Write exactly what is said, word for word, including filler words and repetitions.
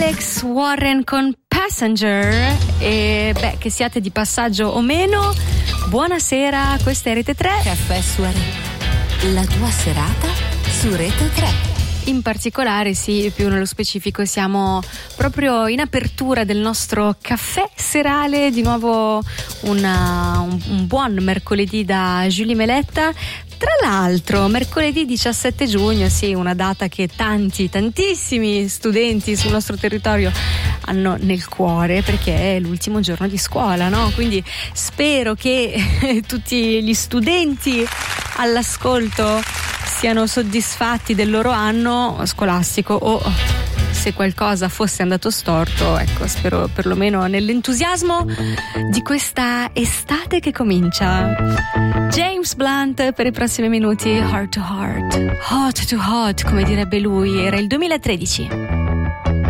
Alex Warren con Passenger. E beh, che siate di passaggio o meno, buonasera, questa è Rete tre. Caffè Soirée, la tua serata su Rete tre. In particolare, sì, più nello specifico, siamo proprio in apertura del nostro caffè serale. Di nuovo una, un, un buon mercoledì da Julie Meletta. Tra l'altro, mercoledì diciassette giugno, sì, una data che tanti, tantissimi studenti sul nostro territorio hanno nel cuore, perché è l'ultimo giorno di scuola, no? Quindi spero che tutti gli studenti all'ascolto siano soddisfatti del loro anno scolastico, o se qualcosa fosse andato storto, ecco, spero perlomeno nell'entusiasmo di questa estate che comincia. James Blunt per i prossimi minuti, Heart to Heart, Hot to Hot, come direbbe lui. Era il duemilatredici.